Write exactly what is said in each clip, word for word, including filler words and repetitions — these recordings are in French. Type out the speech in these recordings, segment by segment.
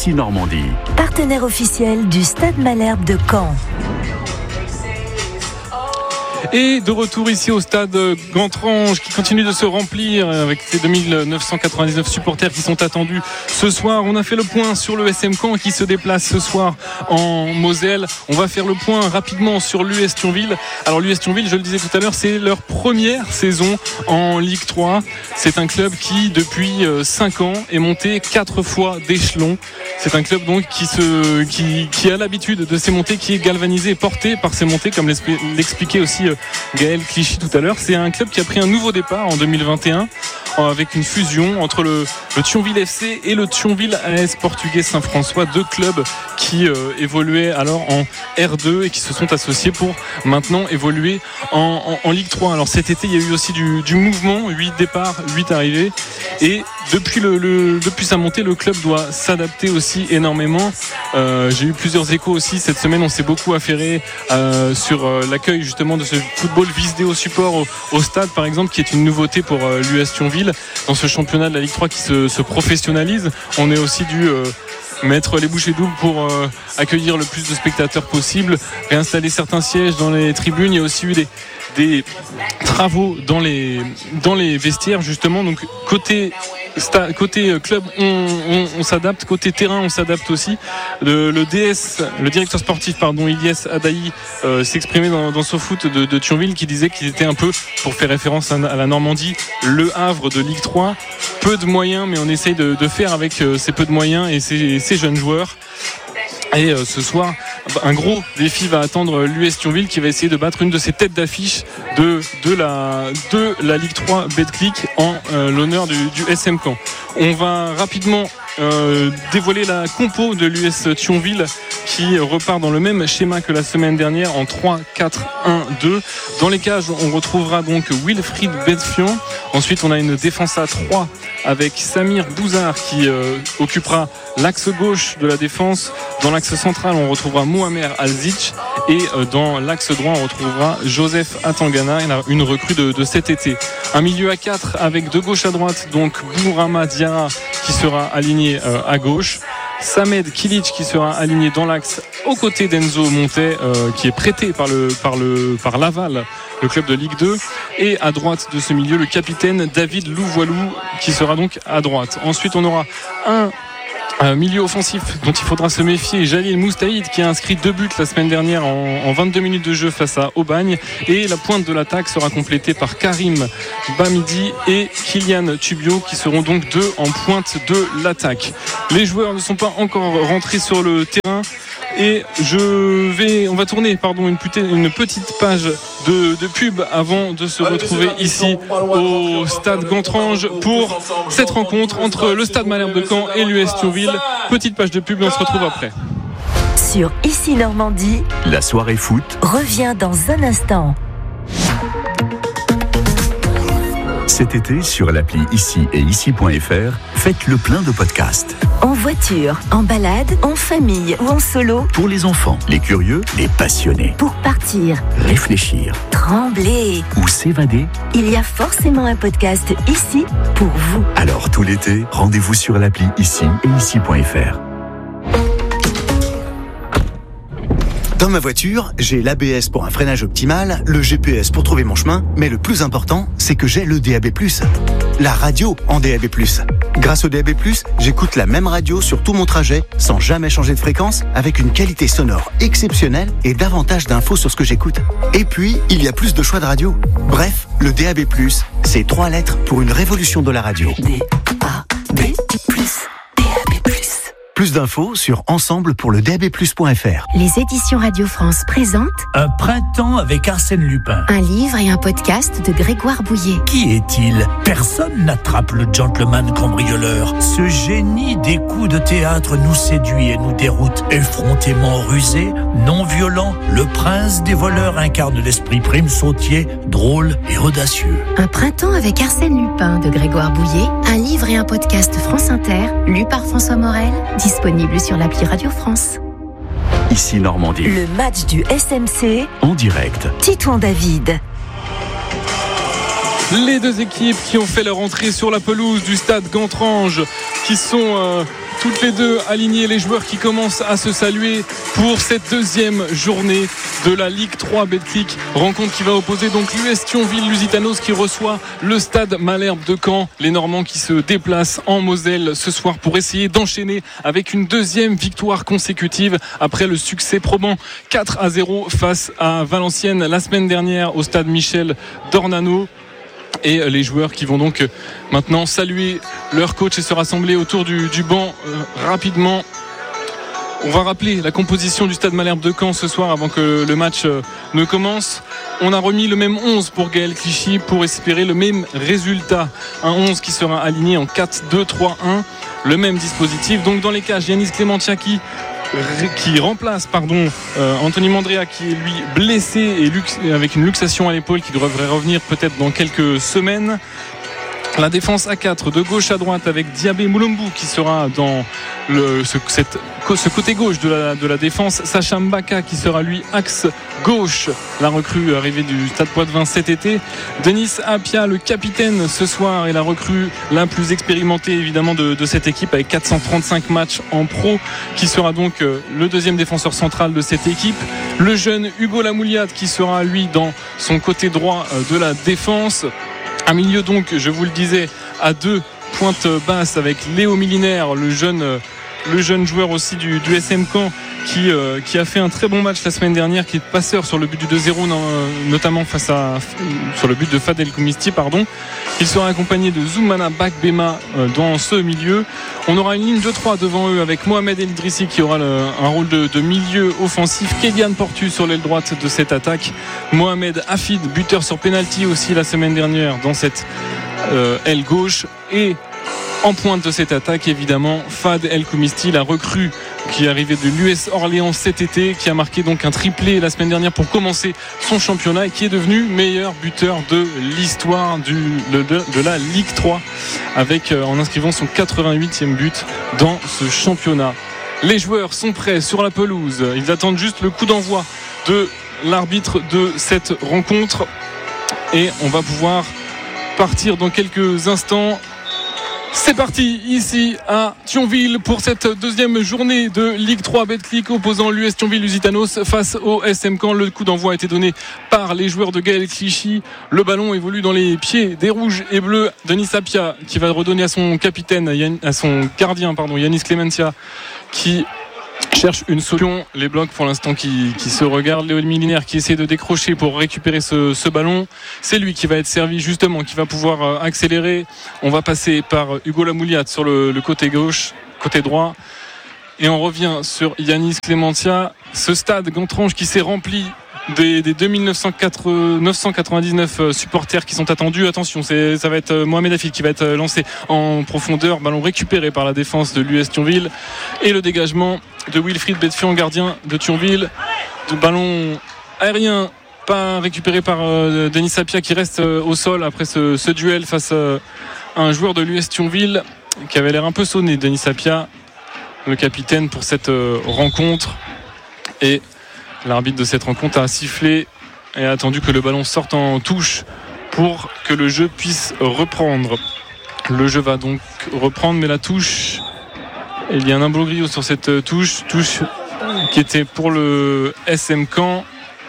Ici Normandie. Partenaire officiel du Stade Malherbe de Caen. Et de retour ici au stade Gontrange qui continue de se remplir avec ses deux mille neuf cent quatre-vingt-dix-neuf supporters qui sont attendus ce soir. On a fait le point sur le S M Caen qui se déplace ce soir en Moselle. On va faire le point rapidement sur l'U S Thionville. Alors l'U S Thionville, je le disais tout à l'heure, c'est leur première saison en Ligue trois. C'est un club qui depuis cinq ans est monté quatre fois d'échelon. C'est un club donc qui, se, qui, qui a l'habitude de ces montées, qui est galvanisé et porté par ces montées, comme l'expliquait aussi Gaël Clichy tout à l'heure. C'est un club qui a pris un nouveau départ en deux mille vingt et un avec une fusion entre le, le Thionville F C et le Thionville A S Portugais Saint-François, deux clubs qui euh, évoluaient alors en R deux et qui se sont associés pour maintenant évoluer en, en, en Ligue trois. Alors cet été il y a eu aussi du, du mouvement, huit départs, huit arrivées, et depuis, le, le, depuis sa montée le club doit s'adapter aussi énormément. Euh, j'ai eu plusieurs échos aussi cette semaine, on s'est beaucoup affairé euh, sur euh, l'accueil justement de ce football vidéo support au, au stade par exemple, qui est une nouveauté pour euh, l'U S Thionville dans ce championnat de la Ligue trois qui se, se professionnalise. On est aussi dû euh, mettre les bouchées doubles pour euh, accueillir le plus de spectateurs possible, réinstaller certains sièges dans les tribunes. Il y a aussi eu des, des travaux dans les, dans les vestiaires justement. Donc côté Sta- côté club on, on, on s'adapte, côté terrain on s'adapte aussi. Le, le D S, le directeur sportif pardon, Ilyes Adaï euh, s'exprimait dans, dans SoFoot de, de Thionville, qui disait qu'il était un peu, pour faire référence à, à la Normandie, le Havre de Ligue trois. Peu de moyens, mais on essaye de, de faire avec euh, ces peu de moyens et ces, ces jeunes joueurs. Et euh, ce soir, un gros défi va attendre l'U S Thionville, qui va essayer de battre une de ses têtes d'affiche de, de, la, de la Ligue trois Betclic en euh, l'honneur du, du S M Caen. On va rapidement euh, dévoiler la compo de l'U S Thionville, qui repart dans le même schéma que la semaine dernière en trois quatre un deux. Dans les cages, on retrouvera donc Wilfried Bedfian. Ensuite, on a une défense à trois avec Samir Bouzard qui euh, occupera l'axe gauche de la défense. Dans l'axe central, on retrouvera Mohamed Alzic. Et euh, dans l'axe droit, on retrouvera Joseph Atangana, une recrue de, de cet été. Un milieu à quatre avec de gauche à droite, donc Bourama Diarra qui sera aligné euh, à gauche. Samed Kilic qui sera aligné dans l'axe aux côtés d'Enzo Montet, euh, qui est prêté par, le, par, le, par Laval, le club de Ligue deux. Et à droite de ce milieu, le capitaine David Louvoilou qui sera donc à droite. Ensuite, on aura un Un milieu offensif dont il faudra se méfier, Jalil Moustaïd, qui a inscrit deux buts la semaine dernière en, en vingt-deux minutes de jeu face à Aubagne. Et la pointe de l'attaque sera complétée par Karim Bamidi et Kylian Tubio, qui seront donc deux en pointe de l'attaque. Les joueurs ne sont pas encore rentrés sur le terrain. Et je vais, on va tourner pardon, une, pute, une petite page de, de pub avant de se retrouver ici au stade Gontrange pour cette rencontre entre le stade Malherbe de Caen et l'U S Thionville. Petite page de pub et on se retrouve après. Sur Ici Normandie, la soirée foot revient dans un instant. Cet été, sur l'appli Ici et Ici point F R, faites le plein de podcasts. En voiture, en balade, en famille ou en solo. Pour les enfants, les curieux, les passionnés. Pour partir, réfléchir, trembler ou s'évader. Il y a forcément un podcast ici pour vous. Alors tout l'été, rendez-vous sur l'appli Ici et Ici point F R. Dans ma voiture, j'ai l'A B S pour un freinage optimal, le G P S pour trouver mon chemin, mais le plus important, c'est que j'ai le D A B plus. La radio en D A B plus. Grâce au D A B plus, j'écoute la même radio sur tout mon trajet, sans jamais changer de fréquence, avec une qualité sonore exceptionnelle et davantage d'infos sur ce que j'écoute. Et puis, il y a plus de choix de radio. Bref, le D A B plus, c'est trois lettres pour une révolution de la radio. D A B plus. D A B plus. Plus d'infos sur ensemble pour le D A B plus point F R. Les éditions Radio France présentent Un printemps avec Arsène Lupin. un livre et un podcast de Grégoire Bouillet. Qui est-il ? Personne n'attrape le gentleman cambrioleur. Ce génie des coups de théâtre nous séduit et nous déroute. Effrontément rusé, non violent, le prince des voleurs incarne l'esprit prime sautier, drôle et audacieux. Un printemps avec Arsène Lupin de Grégoire Bouillet, un livre et un podcast France Inter, lu par François Morel, disponible sur l'appli Radio France. Ici Normandie. Le match du S M C En direct. Titouan David. Les deux équipes qui ont fait leur entrée sur la pelouse du stade Gontrange, qui sont euh, toutes les deux alignées, les joueurs qui commencent à se saluer pour cette deuxième journée de la Ligue trois Betclic. Rencontre qui va opposer donc l'U S Thionville-Lusitanos qui reçoit le Stade Malherbe de Caen. Les Normands qui se déplacent en Moselle ce soir pour essayer d'enchaîner avec une deuxième victoire consécutive après le succès probant quatre à zéro face à Valenciennes la semaine dernière au Stade Michel Dornano. Et les joueurs qui vont donc maintenant saluer leur coach et se rassembler autour du, du banc euh, rapidement. On va rappeler la composition du Stade Malherbe de Caen ce soir avant que le match euh, ne commence. On a remis le même onze pour Gaël Clichy pour espérer le même résultat. Un onze qui sera aligné en quatre deux trois un. Le même dispositif. Donc dans les cages, Yanis Clémentia qui qui remplace pardon, euh, Anthony Mandrea qui est lui blessé et lux- avec une luxation à l'épaule qui devrait revenir peut-être dans quelques semaines. La défense à quatre de gauche à droite avec Diabé Moulombu qui sera dans le, ce, cette, ce côté gauche de la, de la défense. Sacha Mbaka qui sera lui axe gauche, la recrue arrivée du Stade Poitvin cet été. Denis Apia, le capitaine ce soir, et la recrue la plus expérimentée évidemment de, de cette équipe avec quatre cent trente-cinq matchs en pro, qui sera donc le deuxième défenseur central de cette équipe. Le jeune Hugo Lamouliade qui sera lui dans son côté droit de la défense. Un milieu donc, je vous le disais, à deux pointes basses avec Léo Milinaire, le jeune, le jeune joueur aussi du, du S M Caen qui, euh, qui a fait un très bon match la semaine dernière, qui est passeur sur le but du deux zéro, notamment face à, sur le but de Fadel Koumisti, pardon. Il sera accompagné de Zoumana Bakbema dans ce milieu. On aura une ligne de trois devant eux avec Mohamed El Idrissi qui aura le, un rôle de, de milieu offensif. Kélian Portu sur l'aile droite de cette attaque. Mohamed Hafid, buteur sur penalty aussi la semaine dernière dans cette euh, aile gauche. Et en pointe de cette attaque, évidemment, Fad El Koumisti, la recrue qui est arrivée de l'U S Orléans cet été, qui a marqué donc un triplé la semaine dernière pour commencer son championnat et qui est devenu meilleur buteur de l'histoire du, de, de, de la Ligue trois avec, euh, en inscrivant son quatre-vingt-huitième but dans ce championnat. Les joueurs sont prêts sur la pelouse. Ils attendent juste le coup d'envoi de l'arbitre de cette rencontre et on va pouvoir partir dans quelques instants. C'est parti ici à Thionville pour cette deuxième journée de Ligue trois Betclic opposant l'U S Thionville-Lusitanos face au S M Caen. Le coup d'envoi a été donné par les joueurs de Gaël Clichy. Le ballon évolue dans les pieds des rouges et bleus. Denis Apia qui va redonner à son capitaine, à son gardien, pardon, Yanis Clémentia, qui cherche une solution. Les blocs pour l'instant qui, qui se regardent. Léo Milinaire qui essaie de décrocher pour récupérer ce, ce ballon. C'est lui qui va être servi justement, qui va pouvoir accélérer. On va passer par Hugo Lamouliade sur le, le côté gauche, côté droit. Et on revient sur Yanis Clémentia. Ce stade Gontrange qui s'est rempli des, des deux mille neuf cent quatre-vingt-dix-neuf supporters qui sont attendus. Attention, c'est, ça va être Mohamed Hafid qui va être lancé en profondeur. Ballon récupéré par la défense de l'U S Thionville. Et le dégagement de Wilfried Betfian, gardien de Thionville. De ballon aérien pas récupéré par euh, Denis Apia qui reste euh, au sol après ce, ce duel face euh, à un joueur de l'U S Thionville qui avait l'air un peu sonné. Denis Apia, le capitaine pour cette euh, rencontre. Et l'arbitre de cette rencontre a sifflé et a attendu que le ballon sorte en touche pour que le jeu puisse reprendre. Le jeu va donc reprendre, mais la touche, il y a un imbroglio sur cette touche, touche qui était pour le S M Caen,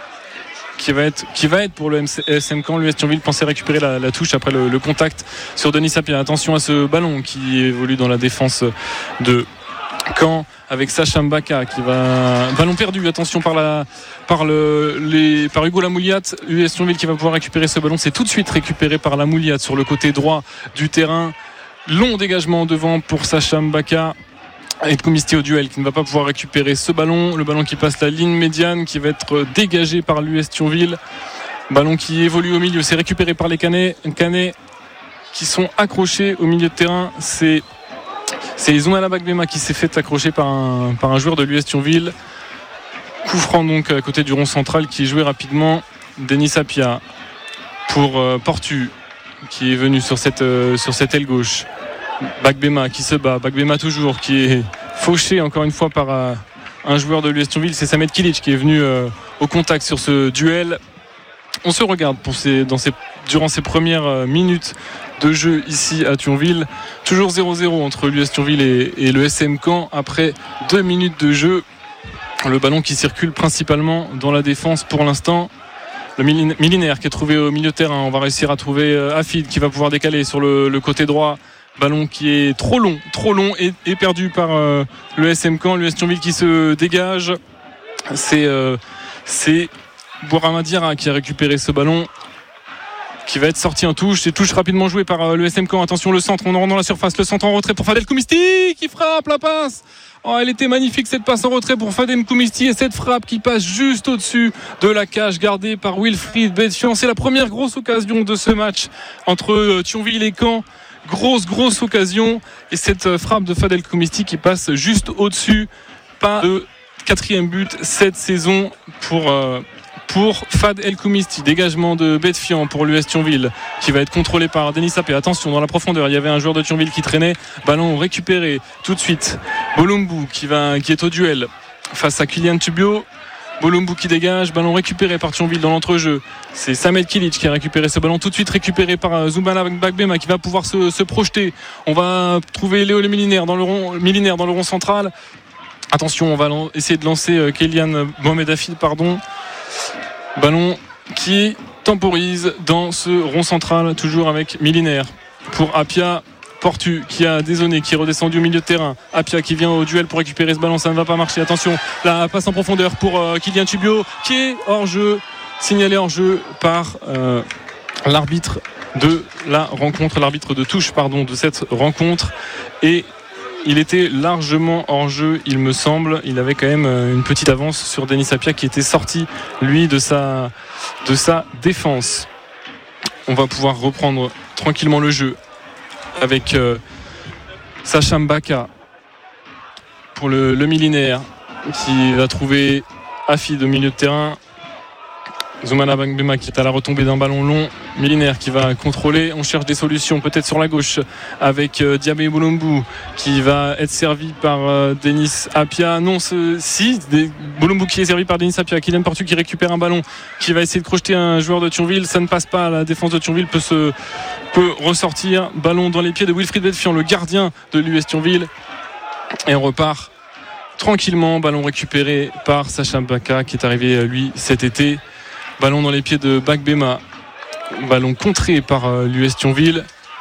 qui va être, qui va être pour le S M Caen. L'U S Thionville pensait récupérer la, la touche après le, le contact sur Denis Apia. Attention à ce ballon qui évolue dans la défense de Caen avec Sacha Mbaka qui va, ballon perdu, attention par la par le les par Hugo Lamouliade. U S Thionville qui va pouvoir récupérer ce ballon, c'est tout de suite récupéré par Lamouliade sur le côté droit du terrain. Long dégagement devant pour Sacha Mbaka et Koumisti au duel qui ne va pas pouvoir récupérer ce ballon. Le ballon qui passe la ligne médiane qui va être dégagé par l'U S Thionville. Ballon qui évolue au milieu, c'est récupéré par les Canets, Canets qui sont accrochés au milieu de terrain. C'est C'est Zoumana Bakbema qui s'est fait accrocher par un, par un joueur de l'U S Thionville. Coup franc donc à côté du rond central qui est joué rapidement. Denis Apia pour euh, Portu qui est venu sur cette, euh, sur cette aile gauche. Bakbema qui se bat. Bakbema toujours qui est fauché encore une fois par euh, un joueur de l'U S Thionville. C'est Samet Kilic qui est venu euh, au contact sur ce duel. On se regarde pour ces, dans ces, durant ces premières minutes de jeu ici à Thionville. Toujours zéro zéro entre l'U S Thionville et, et le S M Caen après deux minutes de jeu. Le ballon qui circule principalement dans la défense pour l'instant. Le millénaire qui est trouvé au milieu de terrain. On va réussir à trouver Afid qui va pouvoir décaler sur le, le côté droit. Ballon qui est trop long, trop long et, et perdu par euh, le S M Caen. L'U S Thionville qui se dégage. C'est, euh, c'est Bourama Diarra qui a récupéré ce ballon, qui va être sorti en touche. C'est touche rapidement jouée par euh, le S M Caen. Attention, le centre, on rentre dans la surface. Le centre en retrait pour Fadel Koumisti qui frappe la passe. Oh, elle était magnifique cette passe en retrait pour Fadel Koumisti et cette frappe qui passe juste au-dessus de la cage gardée par Wilfried Bedfian. C'est la première grosse occasion de ce match entre euh, Thionville et Caen. Grosse, grosse occasion. Et cette frappe de Fadel Koumisti qui passe juste au-dessus. Pas de quatrième but cette saison pour, euh, pour Fad El Koumisti. Dégagement de Bedfian pour l'U S Thionville qui va être contrôlé par Denis Sapé. Attention, dans la profondeur, il y avait un joueur de Thionville qui traînait. Ballon récupéré tout de suite. Bolumbu qui, va, qui est au duel face à Kylian Tubio. Bolumbu qui dégage, ballon récupéré par Thionville dans l'entrejeu. C'est Samed Kilic qui a récupéré ce ballon, tout de suite récupéré par Zoumana Bagbema qui va pouvoir se, se projeter. On va trouver Léo le millénaire dans le rond, millénaire dans le rond central. Attention, on va essayer de lancer Kélian Mohamed Afid, pardon. Ballon qui temporise dans ce rond central, toujours avec millénaire pour Apia. Portu qui a dézonné, qui est redescendu au milieu de terrain. Apia qui vient au duel pour récupérer ce ballon, ça ne va pas marcher. Attention, la passe en profondeur pour euh, Kylian Tubio qui est hors jeu, signalé hors jeu par euh, l'arbitre de la rencontre, l'arbitre de touche pardon de cette rencontre, et il était largement hors jeu, il me semble. Il avait quand même une petite avance sur Denis Apia qui était sorti lui de sa, de sa défense. On va pouvoir reprendre tranquillement le jeu avec euh, Sacha Mbaka pour le, le millénaire qui va trouver Afid au milieu de terrain. Zoumana Bagbema qui est à la retombée d'un ballon long. Millénaire qui va contrôler. On cherche des solutions peut-être sur la gauche avec euh, Diabé Bolumbu qui va être servi par euh, Denis Apia. Non, ce, si Bolumbu qui est servi par Denis Apia. Kylian Portu qui récupère un ballon, qui va essayer de crocheter un joueur de Thionville. Ça ne passe pas. La défense de Thionville peut, se, peut ressortir. Ballon dans les pieds de Wilfried Bedfian, le gardien de l'U S Thionville. Et on repart tranquillement. Ballon récupéré par Sacha Mbaka qui est arrivé lui cet été. Ballon dans les pieds de Bagbema. Ballon contré par euh, l'U S Thionville.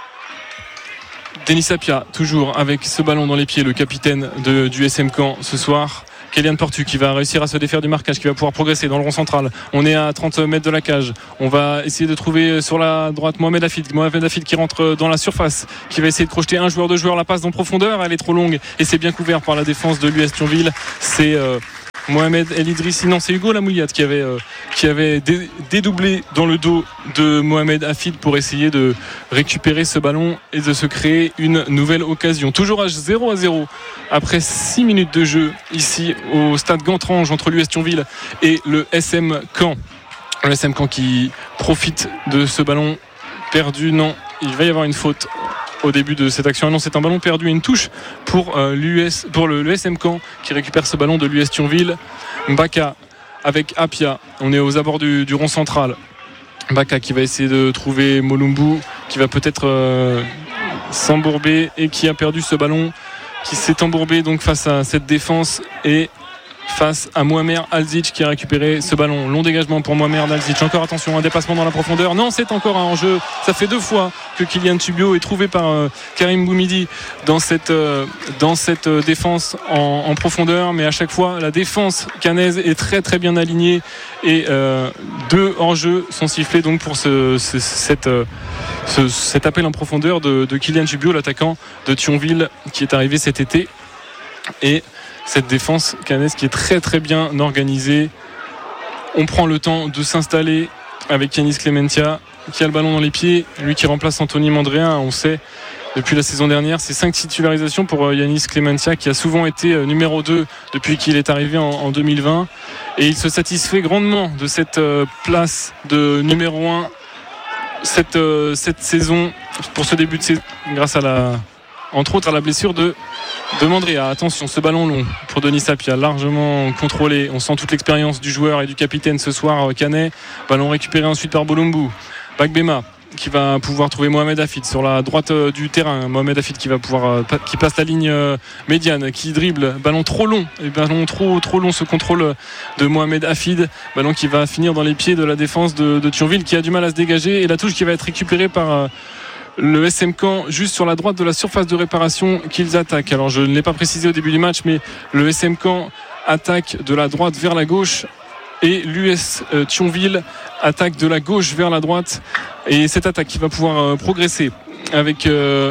Denis Apia toujours avec ce ballon dans les pieds, le capitaine de, du S M Caen ce soir. Kélian Portu qui va réussir à se défaire du marquage, qui va pouvoir progresser dans le rond central. On est à trente mètres de la cage. On va essayer de trouver sur la droite Mohamed Afid. Mohamed Afid qui rentre dans la surface, qui va essayer de crocheter un joueur, deux joueurs. La passe en profondeur, elle est trop longue et c'est bien couvert par la défense de l'U S Thionville. C'est euh, Mohamed El Idrissi, non c'est Hugo Lamouliat qui avait, euh, qui avait dé- dédoublé dans le dos de Mohamed Afid pour essayer de récupérer ce ballon et de se créer une nouvelle occasion. Toujours à zéro à zéro après six minutes de jeu ici au stade Gantrange entre l'U S Thionville et le S M Caen. Le S M Caen qui profite de ce ballon perdu. Non, il va y avoir une faute au début de cette action. Ah non, c'est un ballon perdu et une touche pour, euh, l'U S, pour le, le S M Caen qui récupère ce ballon de l'U S Thionville. Mbaka avec Apia, on est aux abords du, du rond central. Mbaka qui va essayer de trouver Molumbu, qui va peut-être euh, s'embourber et qui a perdu ce ballon, qui s'est embourbé donc face à cette défense et face à Mohamed Alzic qui a récupéré ce ballon. Long dégagement pour Mohamed Alzic. Encore attention, un dépassement dans la profondeur. Non, c'est encore un hors-jeu. Ça fait deux fois que Kylian Tubio est trouvé par euh, Karim Boumidi dans cette, euh, dans cette euh, défense en, en profondeur. Mais à chaque fois, la défense caennaise est très très bien alignée et euh, deux hors-jeux sont sifflés donc pour ce, ce, cette, euh, ce, cet appel en profondeur de, de Kylian Tubio, l'attaquant de Thionville qui est arrivé cet été. Et cette défense caennaise qui est très très bien organisée. On prend le temps de s'installer avec Yanis Clementia qui a le ballon dans les pieds, lui qui remplace Anthony Mandréen. On sait depuis la saison dernière, c'est cinq titularisations pour Yanis Clementia qui a souvent été numéro deux depuis qu'il est arrivé en, en deux mille vingt, et il se satisfait grandement de cette place de numéro un cette, cette saison, pour ce début de saison, grâce à la, entre autres à la blessure de de Mandria. Attention, ce ballon long pour Denis Apia, largement contrôlé. On sent toute l'expérience du joueur et du capitaine ce soir, Canet. Ballon récupéré ensuite par Bolumbu. Bagbema qui va pouvoir trouver Mohamed Hafid sur la droite euh, du terrain. Mohamed Hafid qui va pouvoir euh, pa- qui passe la ligne euh, médiane, qui dribble, ballon trop long, et ballon trop trop long, ce contrôle de Mohamed Hafid, ballon qui va finir dans les pieds de la défense de, de Thionville, qui a du mal à se dégager, et la touche qui va être récupérée par euh, le S M Caen juste sur la droite de la surface de réparation qu'ils attaquent. Alors je ne l'ai pas précisé au début du match, mais le S M Caen attaque de la droite vers la gauche et l'U S euh, Thionville attaque de la gauche vers la droite, et cette attaque qui va pouvoir euh, progresser avec euh,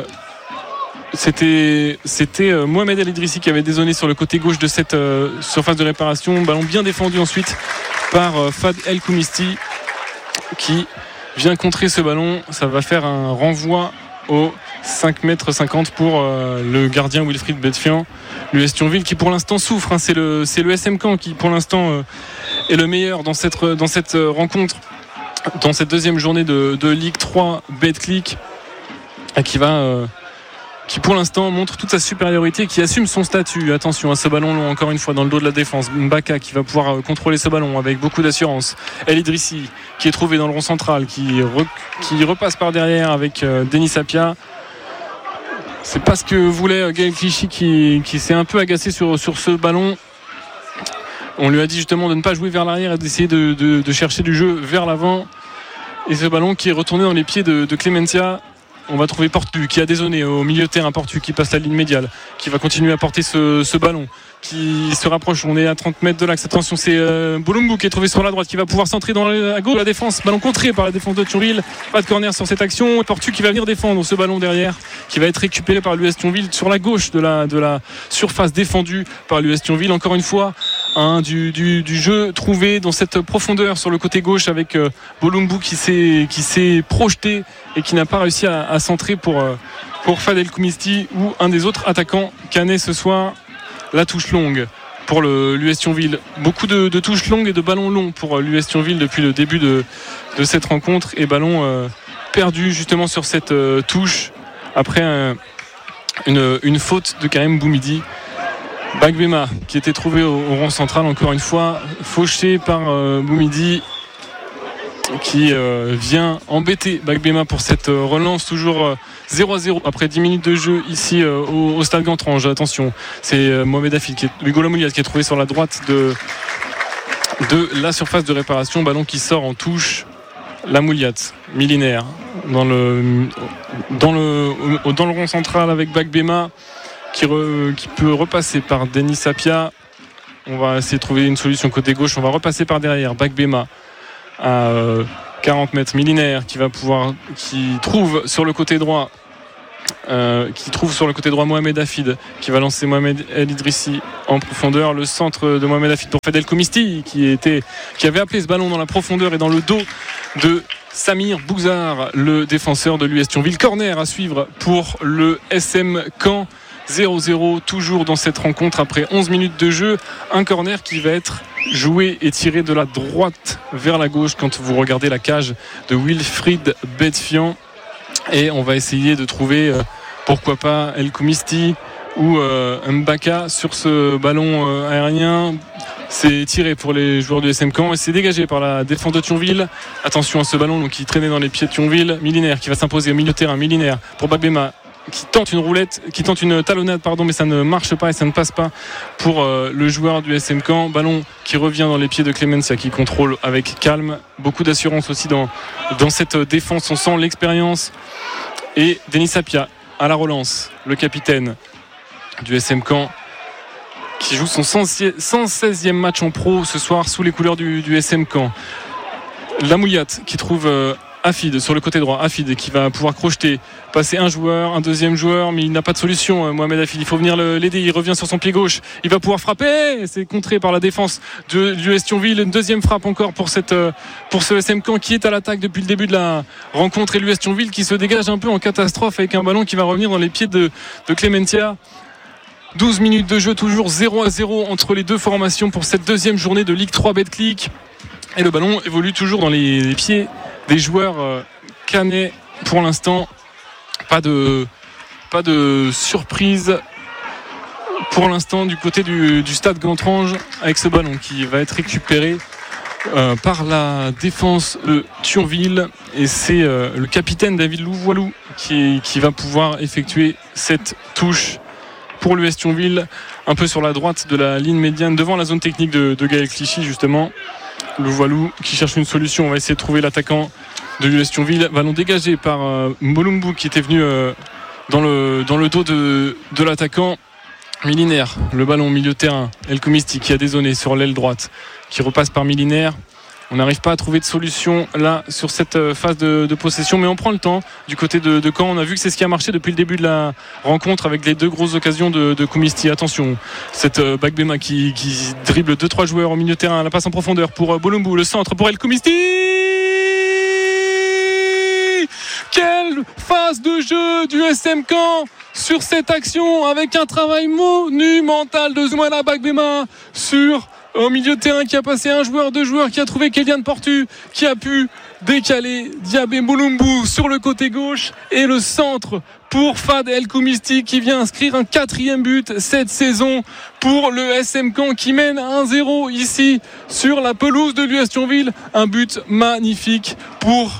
c'était, c'était euh, Mohamed El Idrissi qui avait dézonné sur le côté gauche de cette euh, surface de réparation, ballon bien défendu ensuite par euh, Fad El Koumisti qui vient contrer ce ballon. Ça va faire un renvoi au cinq mètres cinquante pour euh, le gardien Wilfried Betfian. L'U S Thionville qui pour l'instant souffre, hein. c'est, le, c'est le S M Caen qui pour l'instant euh, est le meilleur dans cette, dans cette rencontre, dans cette deuxième journée de, de Ligue trois Betclic, qui va euh, qui pour l'instant montre toute sa supériorité, qui assume son statut. Attention à ce ballon long encore une fois dans le dos de la défense. Mbaka qui va pouvoir contrôler ce ballon avec beaucoup d'assurance. El Idrissi qui est trouvé dans le rond central, qui, re, qui repasse par derrière avec euh, Denis Sapia. C'est pas ce que voulait Gaël Clichy qui, qui s'est un peu agacé sur, sur ce ballon. On lui a dit justement de ne pas jouer vers l'arrière et d'essayer de, de, de chercher du jeu vers l'avant. Et ce ballon qui est retourné dans les pieds de, de Clemencia. On va trouver Portu qui a dézonné au milieu de terrain. Portu qui passe la ligne médiale, qui va continuer à porter ce, ce ballon, qui se rapproche. On est à trente mètres de l'axe. Attention, c'est euh, Bolumbu qui est trouvé sur la droite, qui va pouvoir centrer dans la, à gauche de la défense. Ballon contré par la défense de Thionville. Pas de corner sur cette action. Portu qui va venir défendre ce ballon derrière, qui va être récupéré par l'U S Thionville sur la gauche de la, de la surface défendue par l'U S Thionville. Encore une fois, hein, du, du, du jeu trouvé dans cette profondeur sur le côté gauche avec euh, Bolumbu qui s'est, qui s'est projeté et qui n'a pas réussi à, à centrer pour, euh, pour Fad El Koumisti ou un des autres attaquants canets ce soir. La touche longue pour le, l'U S Thionville. Beaucoup de, de touches longues et de ballons longs pour l'U S Thionville depuis le début de, de cette rencontre, et ballon euh, perdu justement sur cette euh, touche après un, une, une faute de Karim Boumidi. Bagbema qui était trouvé au, au rond central, encore une fois fauché par euh, Boumidi, qui euh, vient embêter Bagbema pour cette euh, relance. Toujours euh, zéro à zéro après dix minutes de jeu ici euh, au, au stade Gantrange. Attention, c'est euh, Mohamed Hafid qui est, Hugo Lamouliat qui est trouvé sur la droite de, de la surface de réparation. Ballon qui sort en touche. Lamouliat, millénaire dans le, dans le, dans le rond central avec Bagbema qui, re, qui peut repasser par Denis Sapia. On va essayer de trouver une solution côté gauche. On va repasser par derrière. Bagbema à quarante mètres, millénaire qui va pouvoir, qui trouve sur le côté droit euh, qui trouve sur le côté droit Mohamed Hafid, qui va lancer Mohamed El Idrissi en profondeur. Le centre de Mohamed Hafid pour Fad El Koumisti qui, était, qui avait appelé ce ballon dans la profondeur et dans le dos de Samir Bouzar, le défenseur de l'U S Thionville. Corner à suivre pour le S M Caen. zéro zéro toujours dans cette rencontre après onze minutes de jeu. Un corner qui va être joué et tiré de la droite vers la gauche quand vous regardez la cage de Wilfried Betfian, et on va essayer de trouver euh, pourquoi pas El Koumisti ou euh, Mbaka sur ce ballon euh, aérien. C'est tiré pour les joueurs du S M Caen et c'est dégagé par la défense de Thionville. Attention à ce ballon donc, qui traînait dans les pieds de Thionville. Millénaire qui va s'imposer au milieu de terrain. Millénaire pour Bagbema qui tente une roulette, qui tente une talonnade pardon, mais ça ne marche pas et ça ne passe pas pour euh, le joueur du S M Caen. Ballon qui revient dans les pieds de Clemencia qui contrôle avec calme. Beaucoup d'assurance aussi dans, dans cette défense, on sent l'expérience. Et Denis Sapia à la relance, le capitaine du S M Caen qui joue son cent seizième match en pro ce soir sous les couleurs du, du S M Caen. Lamouliat qui trouve euh, Hafid sur le côté droit. Hafid qui va pouvoir crocheter, passer un joueur, un deuxième joueur, mais il n'a pas de solution. Mohamed Hafid, il faut venir l'aider. Il revient sur son pied gauche. Il va pouvoir frapper. C'est contré par la défense de l'U S Thionville. Une deuxième frappe encore pour, cette, pour ce S M Caen qui est à l'attaque depuis le début de la rencontre. Et l'U S Thionville qui se dégage un peu en catastrophe avec un ballon qui va revenir dans les pieds de, de Clemencia. douze minutes de jeu, toujours zéro à zéro entre les deux formations pour cette deuxième journée de Ligue trois Betclic. Et le ballon évolue toujours dans les, les pieds des joueurs euh, canets pour l'instant. Pas de, pas de surprise pour l'instant du côté du, du stade Gantrange avec ce ballon qui va être récupéré euh, par la défense de Thionville et c'est euh, le capitaine David Louvoilou qui, qui va pouvoir effectuer cette touche pour l'U S Thionville, un peu sur la droite de la ligne médiane devant la zone technique de, de Gaël Clichy justement. Louvoilou qui cherche une solution, on va essayer de trouver l'attaquant de l'U S Thionville. Ballon dégagé par euh, Molumbu qui était venu euh, dans, le, dans le dos de, de l'attaquant Milinaire. Le ballon au milieu de terrain, El Koumisti qui a dézonné sur l'aile droite, qui repasse par Milinaire. On n'arrive pas à trouver de solution là sur cette phase de, de possession, mais on prend le temps du côté de, de Caen. On a vu que c'est ce qui a marché depuis le début de la rencontre avec les deux grosses occasions de, de Koumisti. Attention, cette euh, Bagbema qui, qui dribble deux trois joueurs au milieu de terrain. La passe en profondeur pour euh, Bolumbu, le centre pour El Koumisti. Quelle phase de jeu du S M Caen sur cette action avec un travail monumental de Zouala Bagbema sur au milieu de terrain qui a passé un joueur, deux joueurs, qui a trouvé Kélian Portu, qui a pu décaler Diabé Molumbu sur le côté gauche et le centre pour Fad El Koumisti qui vient inscrire un quatrième but cette saison pour le S M Caen qui mène un zéro ici sur la pelouse de l'U S Thionville. Un but magnifique pour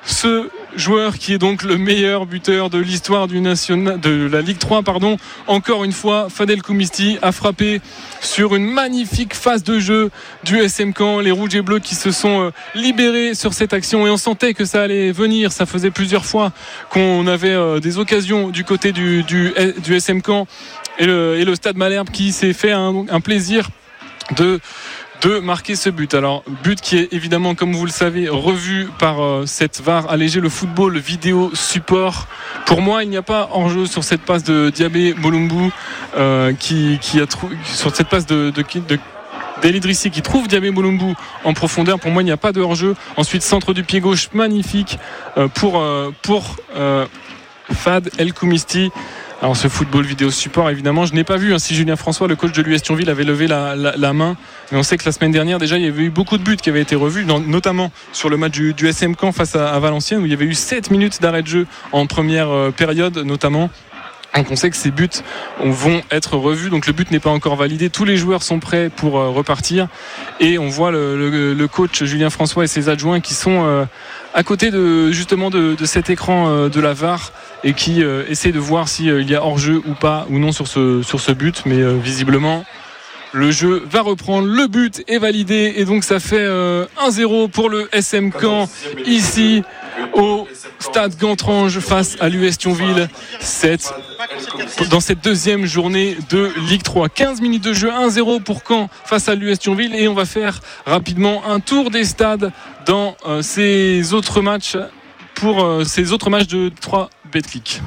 ce joueur qui est donc le meilleur buteur de l'histoire du national, de la Ligue trois pardon. Encore une fois, Fad El Koumisti a frappé sur une magnifique phase de jeu du S M Caen. Les rouges et bleus qui se sont libérés sur cette action et on sentait que ça allait venir. Ça faisait plusieurs fois qu'on avait des occasions du côté du, du, du S M Caen et le, et le Stade Malherbe qui s'est fait un, un plaisir de de marquer ce but. Alors but qui est évidemment, comme vous le savez, revu par euh, cette V A R allégé, le football vidéo support. Pour moi, il n'y a pas hors-jeu sur cette passe de Diabé Molumbu euh, qui, qui a trou- sur cette passe de, de, de d'El Idrissi qui trouve Diabé Molumbu en profondeur. Pour moi, il n'y a pas de hors-jeu. Ensuite, centre du pied gauche magnifique euh, pour euh, pour euh, Fad El Koumisti. Alors ce football vidéo support, évidemment, je n'ai pas vu hein, si Julien François, le coach de l'U S Thionville, avait levé la, la, la main. Mais on sait que la semaine dernière, déjà, il y avait eu beaucoup de buts qui avaient été revus, dans, notamment sur le match du, du S M Caen face à, à Valenciennes, où il y avait eu sept minutes d'arrêt de jeu en première euh, période, notamment. Donc on sait que ces buts vont être revus, donc le but n'est pas encore validé. Tous les joueurs sont prêts pour euh, repartir. Et on voit le, le, le coach Julien François et ses adjoints qui sont euh, à côté de, justement de, de cet écran euh, de la V A R et qui euh, essaient de voir s'il euh, y a hors-jeu ou pas ou non sur ce, sur ce but. Mais euh, visiblement, le jeu va reprendre, le but est validé et donc ça fait euh, un zéro pour le S M Caen ici au Stade Gantrange face à l'U S Thionville cette, dans cette deuxième journée de Ligue trois. quinze minutes de jeu, un zéro pour Caen face à l'U S Thionville et on va faire rapidement un tour des stades dans euh, ces autres matchs pour euh, ces autres matchs de trois Betclic.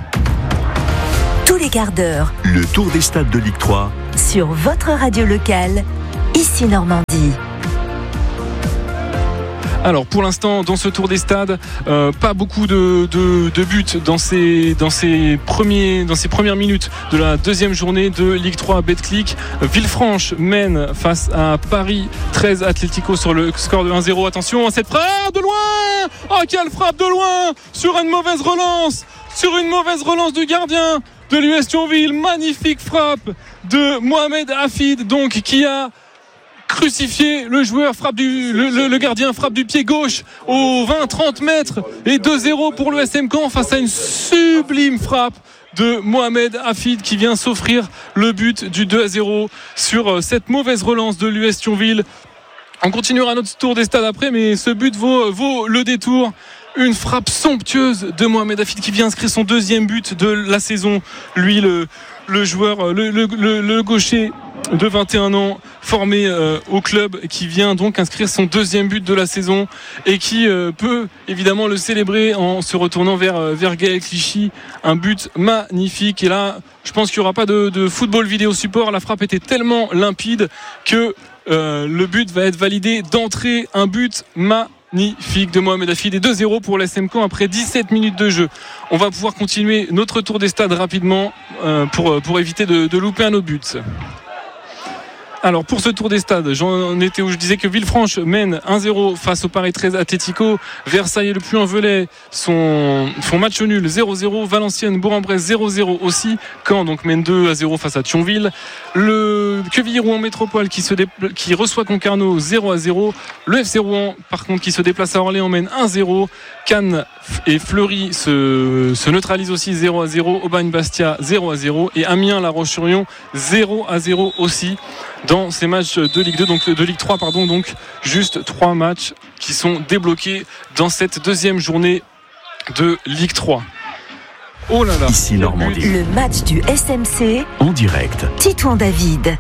Tous les quarts d'heure, Le tour des stades de Ligue trois sur votre radio locale, ici Normandie. Alors pour l'instant dans ce tour des stades, euh, pas beaucoup de, de, de buts dans ces, dans, ces premiers, dans ces premières minutes de la deuxième journée de Ligue trois Betclic. Villefranche mène face à Paris treize Atlético sur le score de un zéro. Attention à cette frappe de loin. Oh quelle frappe de loin sur une mauvaise relance, sur une mauvaise relance du gardien de l'U S Thionville. Magnifique frappe de Mohamed Hafid donc qui a crucifié le joueur, frappe du, le, le, le gardien frappe du pied gauche aux vingt trente mètres et deux zéro pour le S M Caen face à une sublime frappe de Mohamed Hafid qui vient s'offrir le but du deux à zéro sur cette mauvaise relance de l'U S Thionville. On continuera notre tour des stades après, mais ce but vaut, vaut le détour. Une frappe somptueuse de Mohamed Hafid qui vient inscrire son deuxième but de la saison. Lui, le, le joueur, le, le, le, le gaucher de vingt et un ans formé euh, au club qui vient donc inscrire son deuxième but de la saison et qui euh, peut évidemment le célébrer en se retournant vers, euh, vers Gaël Clichy. Un but magnifique et là je pense qu'il n'y aura pas de, de football vidéo support. La frappe était tellement limpide que euh, le but va être validé d'entrée. Un but magnifique de Mohamed Hafid et deux zéro pour l'S M Caen après dix-sept minutes de jeu. On va pouvoir continuer notre tour des stades rapidement euh, pour, pour éviter de, de louper un autre but. Alors pour ce tour des stades, j'en étais où je disais que Villefranche mène un zéro face au Paris treize Atlético. Versailles et le Puy-en-Velay sont, font match nul zéro zéro. Valenciennes, Bourg-en-Bresse zéro zéro aussi. Caen donc mène deux à zéro face à Thionville. Le Quevilly-Rouen Métropole qui, se dé... qui reçoit Concarneau zéro à zéro. Le F C Rouen par contre qui se déplace à Orléans mène un zéro. Cannes et Fleury se, se neutralisent aussi zéro à zéro. Aubagne-Bastia zéro à zéro. Et Amiens-La Roche-sur-Yon zéro à zéro aussi. Dans ces matchs de Ligue deux, donc de Ligue trois, pardon, donc juste trois matchs qui sont débloqués dans cette deuxième journée de Ligue trois. Oh là là. Ici Normandie. Le match du S M C En direct. Titouan David.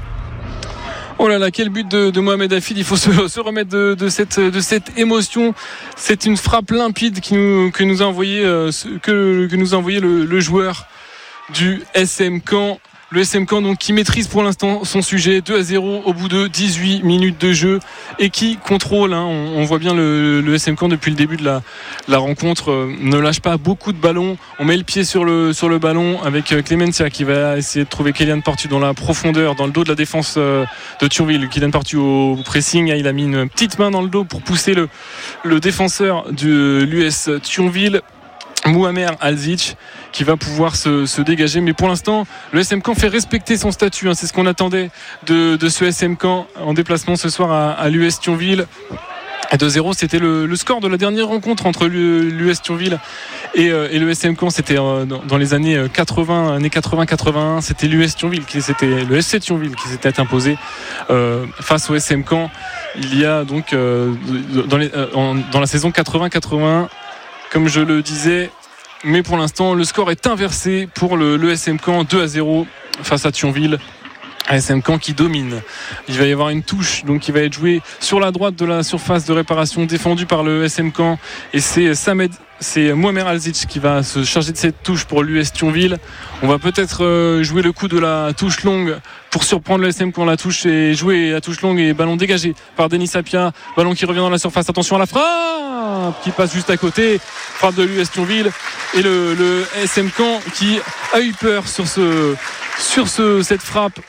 Oh là là, quel but de, de Mohamed Hafid. Il faut se, se remettre de, de, cette, de cette émotion. C'est une frappe limpide qui nous, que nous a envoyé, euh, que, que nous a envoyé le, le joueur du S M Caen. Le S M Caen donc qui maîtrise pour l'instant son sujet deux à zéro au bout de dix-huit minutes de jeu et qui contrôle, hein, on, on voit bien le, le S M Caen depuis le début de la, la rencontre euh, ne lâche pas beaucoup de ballons. On met le pied sur le, sur le ballon avec euh, Clemencia qui va essayer de trouver Kylian Portu dans la profondeur, dans le dos de la défense euh, de Thionville. Kylian Portu au pressing, hein, il a mis une petite main dans le dos pour pousser le, le défenseur de l'U S Thionville, Mouamer Alzic, qui va pouvoir se, se dégager, mais pour l'instant le S M Caen fait respecter son statut, hein. C'est ce qu'on attendait de, de ce S M Caen en déplacement ce soir à, à l'U S Thionville. deux zéro, c'était le, le score de la dernière rencontre entre l'U S Thionville et, euh, et le S M Caen. C'était euh, dans, dans les années quatre-vingts, années quatre-vingts quatre-vingt-un. C'était l'U S Thionville qui c'était le S C Thionville qui s'était imposé euh, face au S M Caen. Il y a donc euh, dans, les, euh, en, dans la saison quatre-vingts quatre-vingt-un, comme je le disais. Mais pour l'instant, le score est inversé pour le, le S M Caen, deux à zéro face à Thionville. S M Caen qui domine. Il va y avoir une touche donc qui va être jouée sur la droite de la surface de réparation défendue par le S M Caen, et c'est Samed, c'est Mouamer Alzic qui va se charger de cette touche pour l'U S Thionville. On va peut-être jouer le coup de la touche longue pour surprendre le S M Caen. La touche est jouée, la touche longue et ballon dégagé par Denis Sapia. Ballon qui revient dans la surface. Attention à la frappe qui passe juste à côté. Frappe de l'U S Thionville et le, le S M Caen qui a eu peur sur ce sur ce cette frappe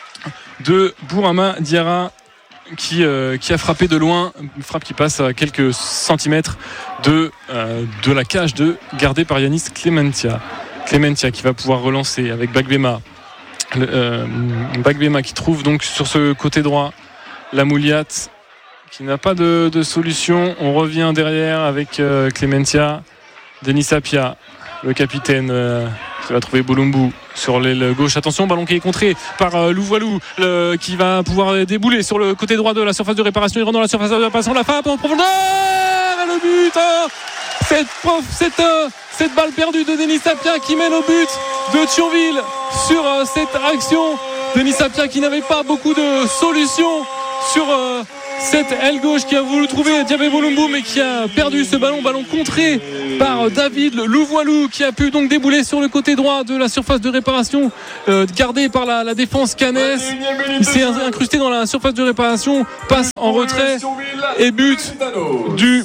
de Bourama Diarra qui, euh, qui a frappé de loin, une frappe qui passe à quelques centimètres de, euh, de la cage de gardée par Yanis Clementia. Clementia qui va pouvoir relancer avec Bagbema. Le, euh, Bagbema qui trouve donc sur ce côté droit la Mouliat qui n'a pas de, de solution. On revient derrière avec euh, Clementia. Denis Sapia, le capitaine, euh, qui va trouver Bolumbu sur l'aile gauche. Attention, ballon qui est contré par euh, Louvoilou euh, qui va pouvoir débouler sur le côté droit de la surface de réparation. Il rentre dans la surface de réparation. La frappe en profondeur et le but hein cette, prof, cette, euh, cette balle perdue de Denis Sapia qui mène au but de Thionville sur euh, cette action. Denis Sapia qui n'avait pas beaucoup de solutions sur euh, cette aile gauche, qui a voulu trouver Diabé Bolumbu mais qui a perdu ce ballon. Ballon contré par David Louvoilou qui a pu donc débouler sur le côté droit de la surface de réparation, euh, gardé par la, la défense cannaise. Il s'est incrusté dans la surface de réparation, passe en retrait et but du,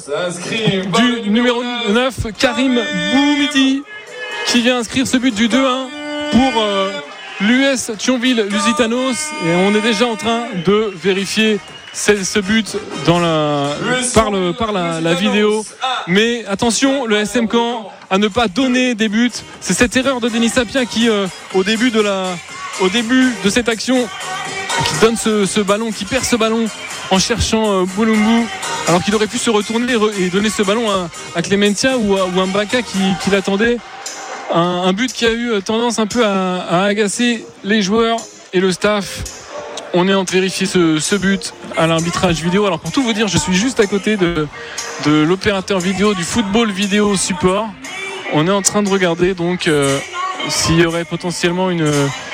du numéro neuf, Karim Boumidi, qui vient inscrire ce but du deux un pour euh, l'U S Thionville Lusitanos. Et on est déjà en train de vérifier c'est ce but dans la, par, le, par la, la vidéo. Mais attention, le S M Caen à ne pas donner des buts. C'est cette erreur de Denis Sapia qui, euh, au, début de la, au début de cette action, qui donne ce, ce ballon, qui perd ce ballon en cherchant euh, Bolumbu, alors qu'il aurait pu se retourner et donner ce ballon à, à Clementia ou à, ou à Mbaka qui, qui l'attendait. Un, un but qui a eu tendance un peu à, à agacer les joueurs et le staff. On est en train de vérifier ce, ce but à l'arbitrage vidéo. Alors pour tout vous dire, je suis juste à côté de, de l'opérateur vidéo du football vidéo support. On est en train de regarder donc euh, s'il y aurait potentiellement une,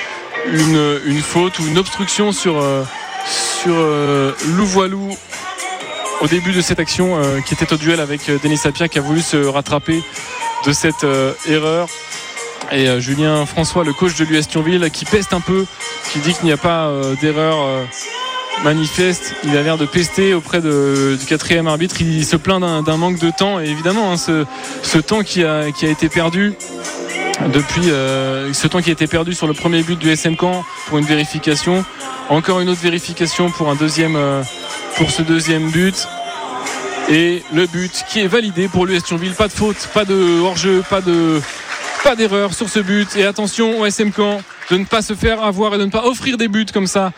une, une faute ou une obstruction sur, euh, sur euh, Louvoilou au début de cette action euh, qui était au duel avec Denis Sapia, qui a voulu se rattraper de cette euh, erreur. Et euh, Julien François, le coach de l'U S Thionville, qui peste un peu, qui dit qu'il n'y a pas euh, d'erreur euh, manifeste. Il a l'air de pester auprès de, du quatrième arbitre. Il se plaint d'un, d'un manque de temps. Et évidemment, hein, ce, ce temps qui a, qui a été perdu depuis euh, ce temps qui a été perdu sur le premier but du S M Caen pour une vérification, Encore une autre vérification pour un deuxième, euh, pour ce deuxième but. Et le but qui est validé pour l'U S Thionville. Pas de faute, pas de hors-jeu, pas de, pas d'erreur sur ce but. Et attention au S M Caen de ne pas se faire avoir et de ne pas offrir des buts comme ça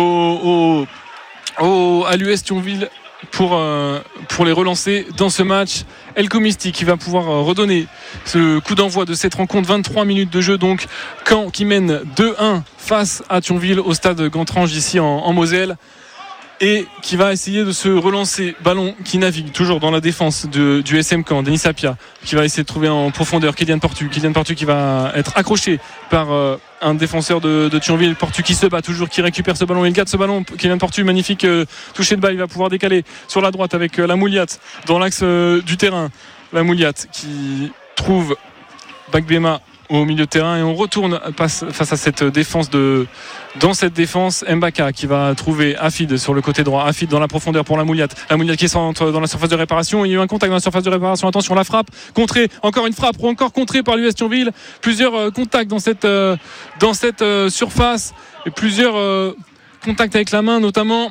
au, au, au, à l'U S Thionville pour, euh, pour les relancer dans ce match. El Komisti qui va pouvoir redonner ce coup d'envoi de cette rencontre. vingt-trois minutes de jeu donc. Caen qui mène deux un face à Thionville au stade Gantrange ici en, en Moselle. Et qui va essayer de se relancer. Ballon qui navigue toujours dans la défense de, du S M Caen. Denis Sapia qui va essayer de trouver en profondeur Kylian Portu. Kylian Portu qui va être accroché par euh, un défenseur de, de Thionville. Portu qui se bat toujours, qui récupère ce ballon. Il garde ce ballon. Kylian Portu, magnifique euh, toucher de balle. Il va pouvoir décaler sur la droite avec euh, la Mouliate dans l'axe euh, du terrain. La Mouliate qui trouve Bagbema au milieu de terrain et on retourne face à cette défense de dans cette défense Mbaka qui va trouver Afid sur le côté droit. Afid dans la profondeur pour la Mouliate. La Mouliate qui centre dans la surface de réparation. Il y a eu un contact dans la surface de réparation. Attention, la frappe contrée, encore une frappe ou encore contrée par l'U S Thionville. Plusieurs euh, contacts dans cette euh, dans cette euh, surface et plusieurs euh, contacts avec la main notamment.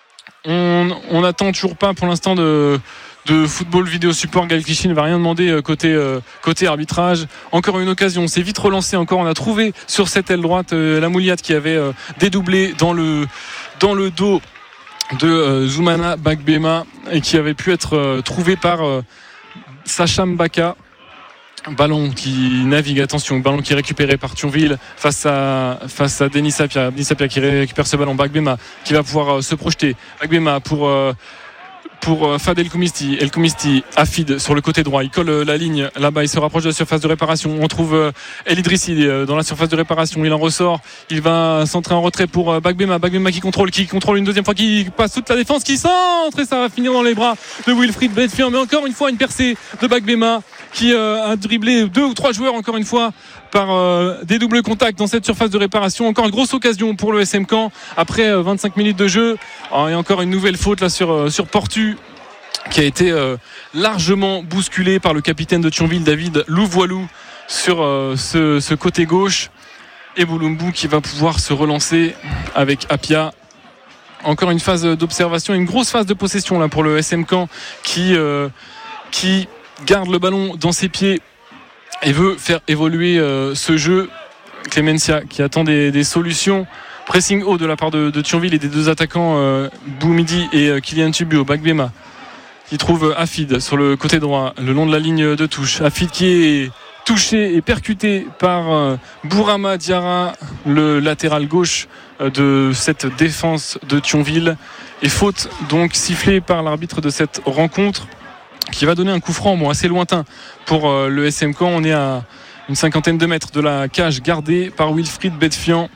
On on n'attend toujours pas pour l'instant de de football vidéo support. Gaël Clichy ne va rien demander côté, euh, côté arbitrage. Encore une occasion, c'est vite relancé encore. On a trouvé sur cette aile droite euh, la Mouliate qui avait euh, dédoublé dans le, dans le dos de euh, Zoumana Bagbema et qui avait pu être euh, trouvé par euh, Sacha Mbaka. Ballon qui navigue, attention, ballon qui est récupéré par Thionville face à, face à Denis Sapia. Denis Sapia qui récupère ce ballon. Bagbema qui va pouvoir euh, se projeter. Bagbema pour... Euh, pour Fad El Komisti. El Komisti, Afid sur le côté droit. Il colle la ligne là-bas. Il se rapproche de la surface de réparation. On trouve El Idrissi dans la surface de réparation. Il en ressort. Il va centrer en retrait pour Bagbema. Bagbema qui contrôle, qui contrôle une deuxième fois, qui passe toute la défense, qui centre et ça va finir dans les bras de Wilfried Bedfian. Mais encore une fois, une percée de Bagbema qui a dribblé deux ou trois joueurs encore une fois par euh, des doubles contacts dans cette surface de réparation. Encore une grosse occasion pour le S M Caen après euh, vingt-cinq minutes de jeu. Alors, et encore une nouvelle faute là sur, euh, sur Portu qui a été euh, largement bousculé par le capitaine de Thionville, David Louvoilou, sur euh, ce, ce côté gauche. Et Boulumbu qui va pouvoir se relancer avec Apia. Encore une phase d'observation, une grosse phase de possession là pour le S M Caen qui, euh, qui garde le ballon dans ses pieds et veut faire évoluer euh, ce jeu. Clemencia qui attend des, des solutions. Pressing haut de la part de, de Thionville et des deux attaquants euh, Boumidi et euh, Kylian Tubio. Bagbema qui trouve Afid sur le côté droit le long de la ligne de touche. Afid qui est touché et percuté par euh, Bourama Diarra, le latéral gauche euh, de cette défense de Thionville. Et faute donc sifflée par l'arbitre de cette rencontre qui va donner un coup franc bon, assez lointain pour euh, le S M Caen. On est à une cinquantaine de mètres de la cage gardée par Wilfried Bedfian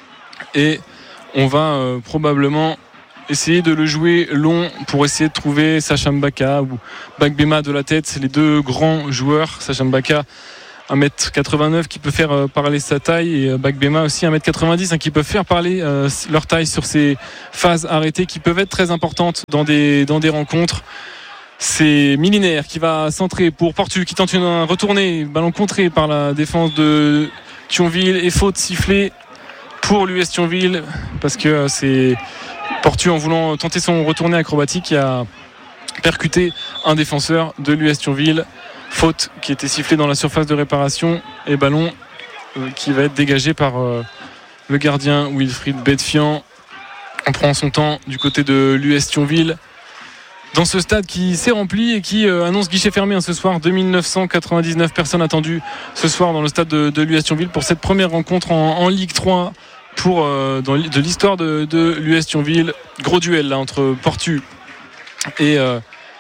et on va euh, probablement essayer de le jouer long pour essayer de trouver Sacha Mbaka ou Bagbema de la tête, les deux grands joueurs. Sacha Mbaka un mètre quatre-vingt-neuf qui peut faire euh, parler sa taille et euh, Bagbema aussi un mètre quatre-vingt-dix hein, qui peuvent faire parler euh, leur taille sur ces phases arrêtées qui peuvent être très importantes dans des, dans des rencontres. C'est Milinaire qui va centrer pour Portu qui tente une retournée, ballon contré par la défense de Thionville et faute sifflée pour l'U S Thionville parce que c'est Portu en voulant tenter son retourné acrobatique qui a percuté un défenseur de l'U S Thionville. Faute qui était sifflée dans la surface de réparation et ballon qui va être dégagé par le gardien Wilfried Bedfian. On prend son temps du côté de l'U S Thionville dans ce stade qui s'est rempli et qui euh, annonce guichet fermé hein, ce soir. deux mille neuf cent quatre-vingt-dix-neuf personnes attendues ce soir dans le stade de, de l'U S Thionville pour cette première rencontre en, en Ligue trois pour, euh, dans, de l'histoire de, de l'U S Thionville. Gros duel là entre Portu et, euh,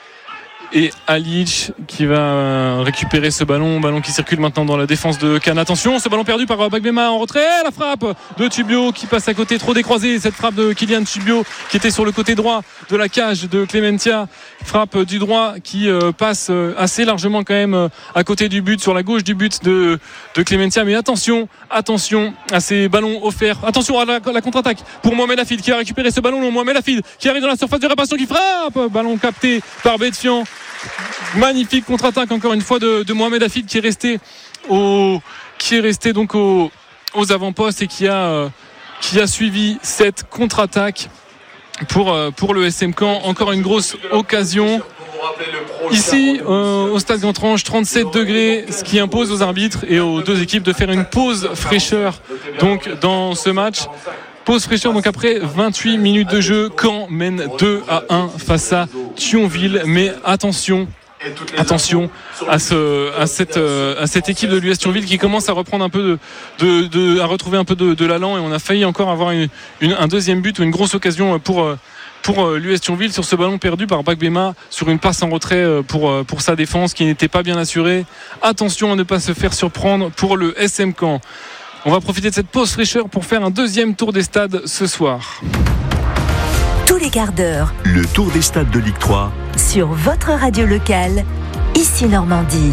et Alic qui va récupérer ce ballon. Ballon qui circule maintenant dans la défense de Cannes. Attention, ce ballon perdu par Bagbema en retrait. La frappe de Tubio qui passe à côté, trop décroisé. Cette frappe de Kylian Tubio qui était sur le côté droit de la cage de Clementia. Frappe du droit qui euh, passe assez largement quand même euh, à côté du but, sur la gauche du but de, de Clementia. Mais attention, attention à ces ballons offerts. Attention à la, la contre-attaque pour Mohamed Afid qui a récupéré ce ballon long. Mohamed Afid qui arrive dans la surface de réparation, qui frappe. Ballon capté par Bedfian. Magnifique contre-attaque encore une fois de, de Mohamed Afid qui est resté au, qui est resté donc au, aux avant-postes et qui a euh, qui a suivi cette contre-attaque pour, pour le S M Caen. Encore une grosse occasion. Ici, euh, au stade Gantrange, trente-sept degrés, ce qui impose aux arbitres et aux deux équipes de faire une pause fraîcheur donc, dans ce match. Pause fraîcheur, donc après vingt-huit minutes de jeu, Caen mène deux à un face à Thionville. Mais attention, attention à, ce, à, cette, à cette équipe de l'U S Thionville qui commence à reprendre un peu de, de, de à retrouver un peu de, de l'allant, et on a failli encore avoir une, une, un deuxième but ou une grosse occasion pour, pour l'U S Thionville sur ce ballon perdu par Bagbema sur une passe en retrait pour, pour sa défense qui n'était pas bien assurée. Attention à ne pas se faire surprendre pour le S M Caen. On va profiter de cette pause fraîcheur pour faire un deuxième tour des stades ce soir. Tous les quarts d'heure. Le tour des stades de Ligue trois. Sur votre radio locale, ici Normandie.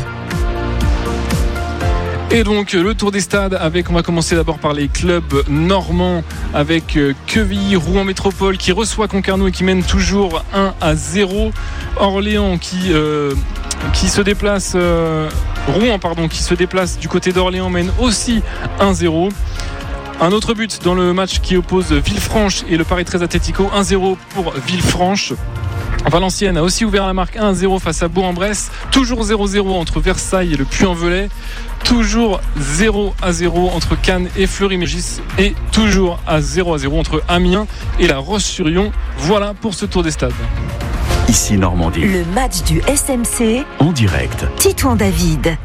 Et donc le tour des stades avec, on va commencer d'abord par les clubs normands avec Quevilly, Rouen Métropole qui reçoit Concarneau et qui mène toujours un à zéro. Orléans qui, euh, qui se déplace, euh, Rouen pardon, qui se déplace du côté d'Orléans mène aussi un zéro. Un autre but dans le match qui oppose Villefranche et le Paris treize Atlético, un zéro pour Villefranche. Valenciennes a aussi ouvert la marque un à zéro face à Bourg-en-Bresse. Toujours zéro à zéro entre Versailles et le Puy-en-Velay. Toujours zéro à zéro entre Cannes et Fleury-Mérogis. Et toujours à zéro à zéro entre Amiens et La Roche-sur-Yon. Voilà pour ce tour des stades. Ici Normandie. Le match du S M C en direct. Titouan David.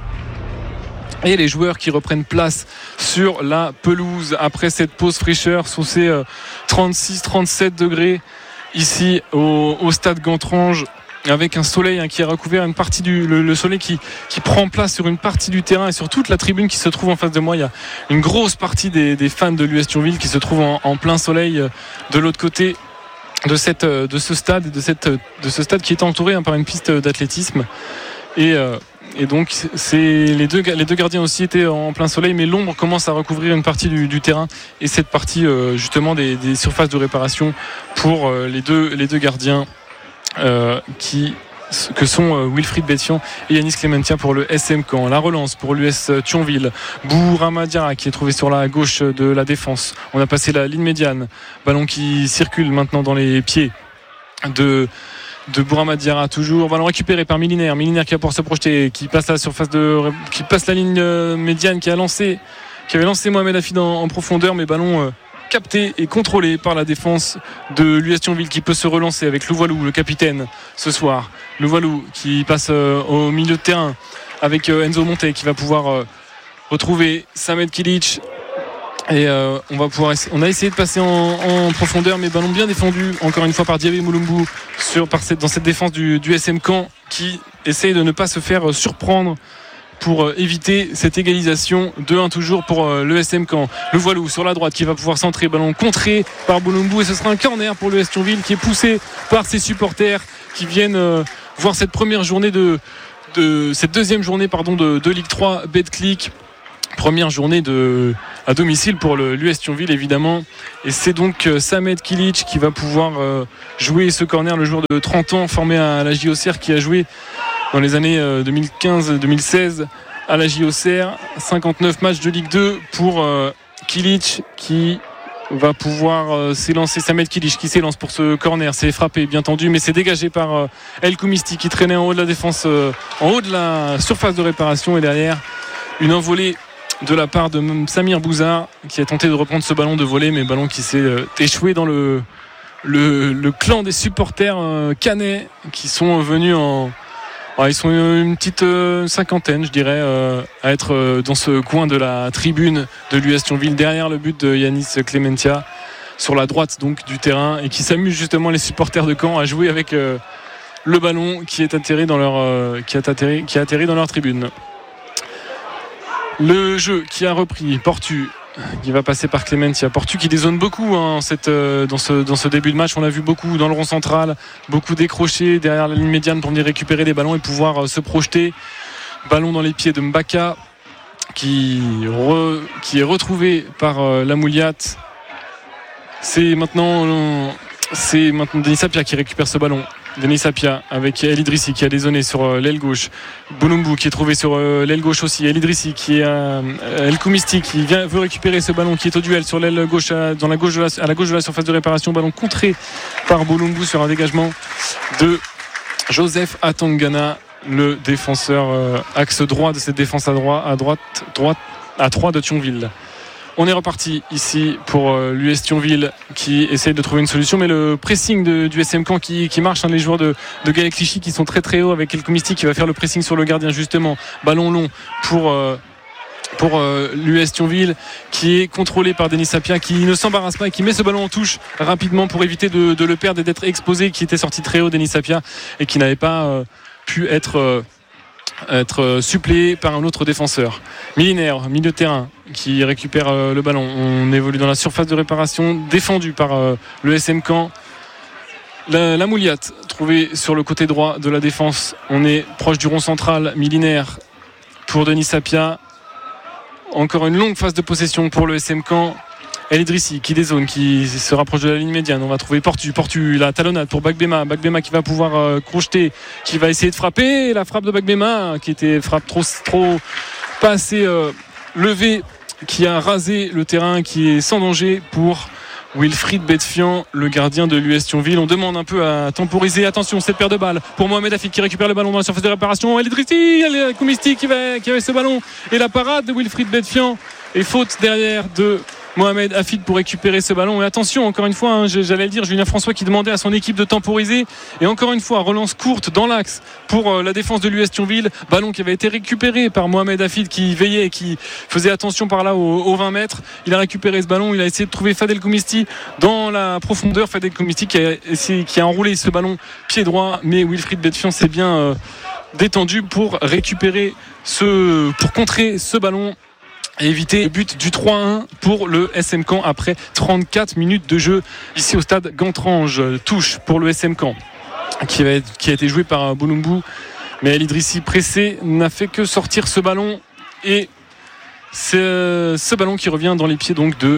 Et les joueurs qui reprennent place sur la pelouse après cette pause fraîcheur sous ces trente-six trente-sept degrés ici au, au stade Gantrange, avec un soleil hein, qui a recouvert une partie du le, le soleil qui, qui prend place sur une partie du terrain et sur toute la tribune qui se trouve en face de moi. Il y a une grosse partie des, des fans de l'U S Thionville qui se trouvent en, en plein soleil de l'autre côté de, cette, de ce stade de, cette, de ce stade qui est entouré hein, par une piste d'athlétisme. Et euh, Et donc c'est, les, deux, les deux gardiens aussi étaient en plein soleil, mais l'ombre commence à recouvrir une partie du, du terrain et cette partie euh, justement des, des surfaces de réparation pour euh, les, deux, les deux gardiens euh, qui, que sont euh, Wilfried Bethian et Yanis Clementia pour le S M Caen. La relance pour l'U S Thionville. Bourama Diarra qui est trouvé sur la gauche de la défense. On a passé la ligne médiane. Ballon qui circule maintenant dans les pieds de... de Bourama Diarra, toujours ballon récupéré par Milinaire Milinaire qui va pouvoir se projeter, qui passe la surface de qui passe la ligne médiane, qui a lancé qui avait lancé Mohamed Hafid en, en profondeur, mais ballon euh, capté et contrôlé par la défense de l'U S Thionville qui peut se relancer avec Louvoilou, le capitaine ce soir. Louvoilou qui passe euh, au milieu de terrain avec euh, Enzo Monté qui va pouvoir euh, retrouver Samed Kilic. Et euh, on va pouvoir essa- on a essayé de passer en, en profondeur, mais ballon bien défendu encore une fois par Diaby Moulumbu sur, par cette, dans cette défense du, du S M Caen qui essaye de ne pas se faire surprendre pour euh, éviter cette égalisation. Deux un toujours pour euh, le S M Caen. Le Voilou sur la droite qui va pouvoir centrer, ballon contré par Moulumbu, et ce sera un corner pour le S Thionville qui est poussé par ses supporters qui viennent euh, voir cette première journée de, de cette deuxième journée pardon de, de Ligue trois Betclic. Première journée de, à domicile pour le, l'U S Thionville évidemment, et c'est donc euh, Samed Kilic qui va pouvoir euh, jouer ce corner, le joueur de trente ans formé à la J O C R qui a joué dans les années euh, deux mille quinze deux mille seize à la J O C R. Cinquante-neuf matchs de Ligue deux pour euh, Kilic qui va pouvoir euh, s'élancer. Samed Kilic qui s'élance pour ce corner, c'est frappé bien tendu mais c'est dégagé par euh, El Koumisti qui traînait en haut de la défense, euh, en haut de la surface de réparation, et derrière une envolée de la part de Samir Bouzard qui a tenté de reprendre ce ballon de volée, mais ballon qui s'est euh, échoué dans le, le, le clan des supporters euh, canais qui sont venus en... Ouais, ils sont une petite euh, cinquantaine je dirais euh, à être euh, dans ce coin de la tribune de l'U S Thionville derrière le but de Yanis Clementia sur la droite donc du terrain, et qui s'amusent justement les supporters de Caen à jouer avec euh, le ballon qui est atterri dans leur, euh, qui a atterri, qui a atterri dans leur tribune. Le jeu qui a repris, Portu qui va passer par Clementia, Portu qui dézone beaucoup hein, cette, euh, dans, ce, dans ce début de match. On l'a vu beaucoup dans le rond central, beaucoup décroché derrière la ligne médiane pour venir récupérer des ballons et pouvoir euh, se projeter. Ballon dans les pieds de Mbaka qui, re, qui est retrouvé par euh, Lamouliat. C'est maintenant, euh, c'est maintenant Denis Sapia qui récupère ce ballon. Denis Sapia avec El Idrissi qui a dézonné sur l'aile gauche. Bolumbu qui est trouvé sur l'aile gauche aussi. El Idrissi qui est à El Koumisti qui vient, veut récupérer ce ballon qui est au duel sur l'aile gauche, à, dans la gauche de la, à la gauche de la surface de réparation. Ballon contré par Bolumbu sur un dégagement de Joseph Atangana, le défenseur euh, axe droit de cette défense à droite, à droite, droite à trois de Thionville. On est reparti ici pour euh, l'U S Thionville qui essaye de trouver une solution, mais le pressing de, du S M Caen qui, qui marche, hein, les joueurs de, de Gaël Clichy qui sont très très hauts avec El Koumisti qui va faire le pressing sur le gardien justement. Ballon long pour, euh, pour euh, l'U S Thionville qui est contrôlé par Denis Sapia qui ne s'embarrasse pas et qui met ce ballon en touche rapidement pour éviter de, de le perdre et d'être exposé, qui était sorti très haut Denis Sapia et qui n'avait pas euh, pu être... Euh, être suppléé par un autre défenseur. Milinaire, milieu de terrain qui récupère euh, le ballon. On évolue dans la surface de réparation défendue par euh, le S M Caen. La, la Mouliate trouvée sur le côté droit de la défense. On est proche du rond central. Milinaire pour Denis Sapia. Encore une longue phase de possession pour le S M Caen. El Idrissi qui dézone, qui se rapproche de la ligne médiane. On va trouver Portu, Portu, la talonnade pour Bagbema. Bagbema qui va pouvoir euh, crocheter, qui va essayer de frapper. Et la frappe de Bagbema, qui était frappe trop, trop pas assez euh, levée, qui a rasé le terrain, qui est sans danger pour Wilfried Betfian, le gardien de l'U S Thionville. On demande un peu à temporiser. Attention, cette paire de balles pour Mohamed Hafid qui récupère le ballon dans la surface de réparation. El Idrissi, El Koumisti qui, va, qui avait ce ballon. Et la parade de Wilfried Betfian. Et faute derrière de Mohamed Hafid pour récupérer ce ballon. Et attention, encore une fois, hein, j'allais le dire, Julien François qui demandait à son équipe de temporiser. Et encore une fois, relance courte dans l'axe pour euh, la défense de l'U S Thionville. Ballon qui avait été récupéré par Mohamed Hafid qui veillait et qui faisait attention par là aux, aux vingt mètres. Il a récupéré ce ballon. Il a essayé de trouver Fadel Koumisti dans la profondeur. Fadel Koumisti qui a, essayé, qui a enroulé ce ballon pied droit. Mais Wilfried Betfian s'est bien euh, détendu pour récupérer ce, pour contrer ce ballon et éviter le but du trois un pour le S M Caen après trente-quatre minutes de jeu ici au stade Gantrange. Touche pour le S M Caen qui, va être, qui a été joué par Bolumbu, mais El Idrissi pressé n'a fait que sortir ce ballon et c'est ce ballon qui revient dans les pieds donc de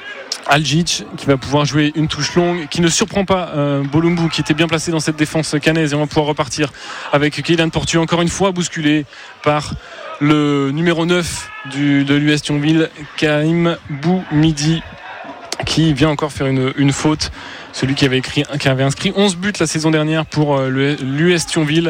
Aljic qui va pouvoir jouer une touche longue qui ne surprend pas euh, Bolumbu qui était bien placé dans cette défense cannaise, et on va pouvoir repartir avec Kylian Portu encore une fois bousculé par le numéro neuf du, de l'U S Thionville, Karim Boumidi, qui vient encore faire une, une faute. Celui qui avait, écrit, qui avait inscrit onze buts la saison dernière pour le, l'U S Thionville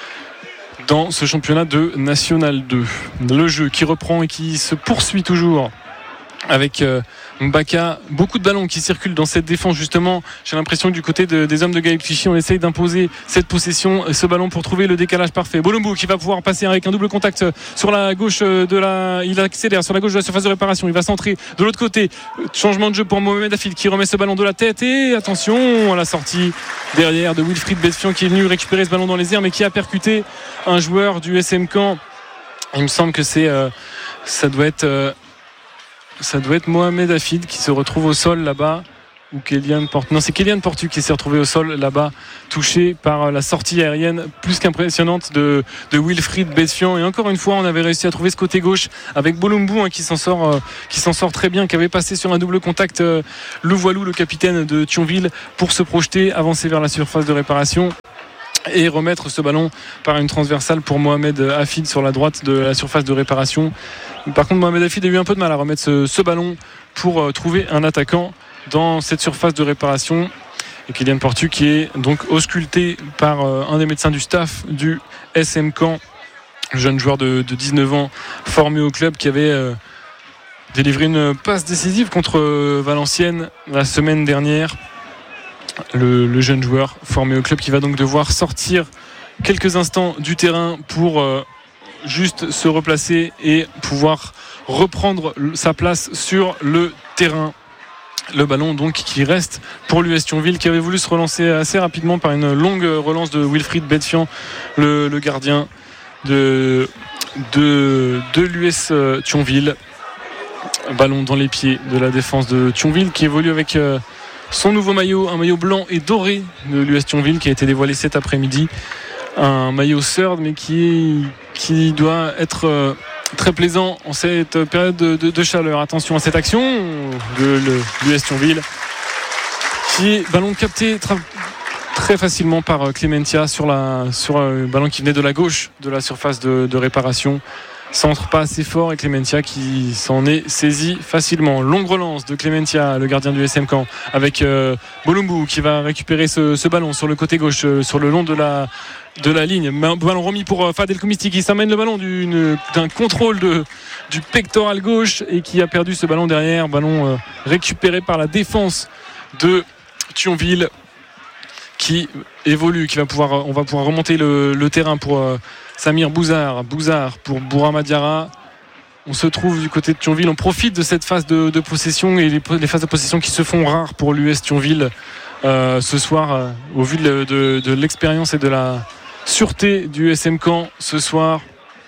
dans ce championnat de National deux. Le jeu qui reprend et qui se poursuit toujours avec euh, Mbaka, beaucoup de ballons qui circulent dans cette défense justement. J'ai l'impression que du côté de, des hommes de Gaël Clichy, on essaye d'imposer cette possession, ce ballon pour trouver le décalage parfait. Bolumbu qui va pouvoir passer avec un double contact sur la gauche de la, il accélère sur la gauche de la surface de réparation, il va centrer de l'autre côté. Changement de jeu pour Mohamed Hafid qui remet ce ballon de la tête et attention à la sortie derrière de Wilfried Betfian qui est venu récupérer ce ballon dans les airs mais qui a percuté un joueur du S M Caen. Il me semble que c'est euh, ça doit être euh, ça doit être Mohamed Hafid qui se retrouve au sol là-bas, ou Kylian Portu. Non, c'est Kylian Portu qui s'est retrouvé au sol là-bas, touché par la sortie aérienne plus qu'impressionnante de, de Wilfried Betfian. Et encore une fois, on avait réussi à trouver ce côté gauche avec Bolumbu hein, qui s'en sort, euh, qui s'en sort très bien, qui avait passé sur un double contact euh, le Voilou, le capitaine de Thionville, pour se projeter, avancer vers la surface de réparation et remettre ce ballon par une transversale pour Mohamed Hafid sur la droite de la surface de réparation. Par contre, Mohamed Hafid a eu un peu de mal à remettre ce, ce ballon pour euh, trouver un attaquant dans cette surface de réparation. Et Kylian Portu qui est donc ausculté par euh, un des médecins du staff du S M Caen, jeune joueur de, de dix-neuf ans formé au club qui avait euh, délivré une passe décisive contre euh, Valenciennes la semaine dernière. Le, le jeune joueur formé au club qui va donc devoir sortir quelques instants du terrain pour euh, juste se replacer et pouvoir reprendre sa place sur le terrain. Le ballon donc qui reste pour l'U S Thionville qui avait voulu se relancer assez rapidement par une longue relance de Wilfried Betfian, le, le gardien de, de, de l'U S Thionville. Ballon dans les pieds de la défense de Thionville qui évolue avec euh, son nouveau maillot, un maillot blanc et doré de l'U S Thionville qui a été dévoilé cet après-midi. Un maillot third mais qui, qui doit être euh, très plaisant en cette période de, de, de chaleur. Attention à cette action de l'U S Thionville qui est ballon capté tra- très facilement par Clementia sur, la, sur le ballon qui venait de la gauche de la surface de, de réparation. Centre pas assez fort et Clementia qui s'en est saisi facilement. Longue relance de Clementia, le gardien du S M Caen, avec euh, Bolumbu qui va récupérer ce, ce ballon sur le côté gauche, euh, sur le long de la, de la ligne. Ballon remis pour euh, Fadel Koumisti qui s'amène le ballon d'une, d'un contrôle de, du pectoral gauche et qui a perdu ce ballon derrière. Ballon euh, récupéré par la défense de Thionville qui évolue, qui va pouvoir, on va pouvoir remonter le, le terrain pour euh, Samir Bouzard, Bouzard pour Bourama Diarra. On se trouve du côté de Thionville, on profite de cette phase de, de possession et les, les phases de possession qui se font rares pour l'U S Thionville euh, ce soir, euh, au vu de, de, de l'expérience et de la sûreté du S M Caen ce soir.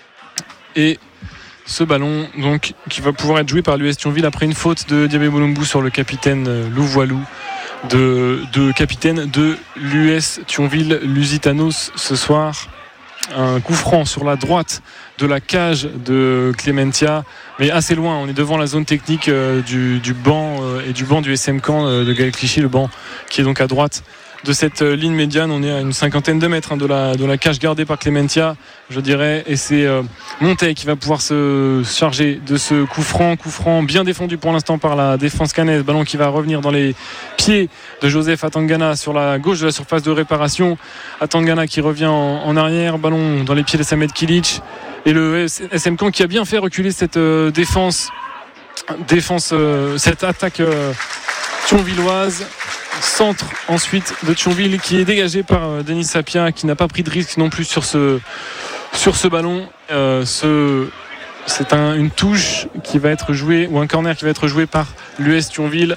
Et ce ballon donc qui va pouvoir être joué par l'U S Thionville après une faute de Diabé Bolumbu sur le capitaine euh, Louvoilou. De, de capitaine de l'U S Thionville, Lusitanos ce soir. Un coup franc sur la droite de la cage de Clementia, mais assez loin. On est devant la zone technique euh, du, du banc euh, et du banc du S M Caen euh, de Gaël Clichy, le banc qui est donc à droite de cette euh, ligne médiane. On est à une cinquantaine de mètres hein, de, la, de la cage gardée par Clementia, je dirais, et c'est euh, Montey qui va pouvoir se charger de ce coup franc, coup franc bien défendu pour l'instant par la défense cannaise. Ballon qui va revenir dans les pieds de Joseph Atangana sur la gauche de la surface de réparation. Atangana qui revient en, en arrière, ballon dans les pieds de Samed Kilic et le S M Caen qui a bien fait reculer cette euh, défense, défense euh, cette attaque euh, thionvilloise. Centre ensuite de Thionville qui est dégagé par euh, Denis Sapia qui n'a pas pris de risque non plus sur ce, sur ce ballon. Euh, ce, c'est un, une touche qui va être jouée ou un corner qui va être joué par l'U S Thionville.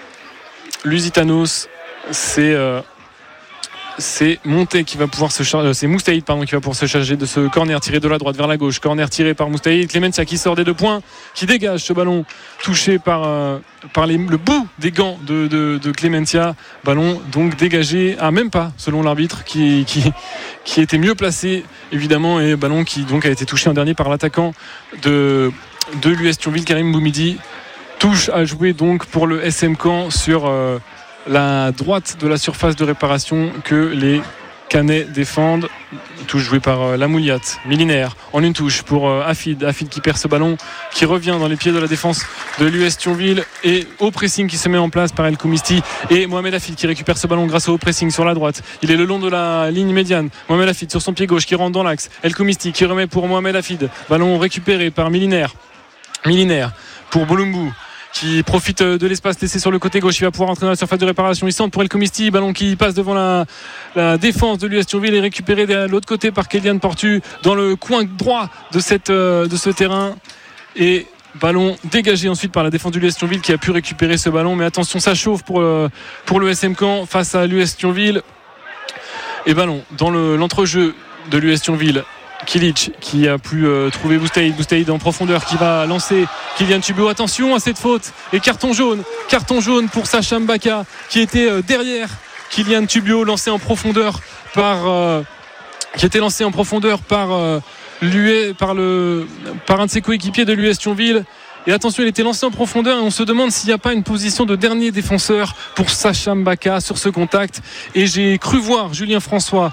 Lusitanos, c'est euh, c'est Montey qui va pouvoir se charger, c'est Moustaïd pardon qui va pouvoir se charger de ce corner tiré de la droite vers la gauche. Corner tiré par Moustaïd. Clementia qui sort des deux points, qui dégage ce ballon touché par euh, par les, le bout des gants de, de, de Clementia. Ballon donc dégagé à même pas selon l'arbitre qui qui qui était mieux placé évidemment, et ballon qui donc a été touché en dernier par l'attaquant de de l'U S Thionville, Karim Boumidi. Touche à jouer donc pour le S M Caen sur euh, la droite de la surface de réparation que les Canets défendent. Touche jouée par euh, Lamouliat, millénaire en une touche pour euh, Afid. Afid qui perd ce ballon, qui revient dans les pieds de la défense de l'U S Thionville, et au pressing qui se met en place par El Koumisti et Mohamed Afid qui récupère ce ballon grâce au pressing sur la droite. Il est le long de la ligne médiane. Mohamed Afid sur son pied gauche qui rentre dans l'axe. El Koumisti qui remet pour Mohamed Afid. Ballon récupéré par millénaire. Millénaire pour Bolumbu qui profite de l'espace laissé sur le côté gauche. Il va pouvoir entrer dans la surface de réparation. Il centre pour El Koumisti. Ballon qui passe devant la, la défense de l'U S Thionville et récupéré de l'autre côté par Kélian Portu dans le coin droit de, cette, de ce terrain. Et ballon dégagé ensuite par la défense de l'U S Thionville qui a pu récupérer ce ballon. Mais attention, ça chauffe pour, pour le S M Caen face à l'U S Thionville. Et ballon dans le, l'entrejeu de l'U S Thionville. Kilic qui a pu euh, trouver Boustaïd, Boustaïd en profondeur qui va lancer Kylian Tubio. Attention à cette faute et carton jaune, carton jaune pour Sacha Mbaka qui était euh, derrière Kylian Tubio, lancé en profondeur par euh, qui était lancé en profondeur par euh, l'U S, par le par un de ses coéquipiers de l'U S Thionville. Et attention, il était lancé en profondeur et on se demande s'il n'y a pas une position de dernier défenseur pour Sacha Mbaka sur ce contact. Et j'ai cru voir Julien François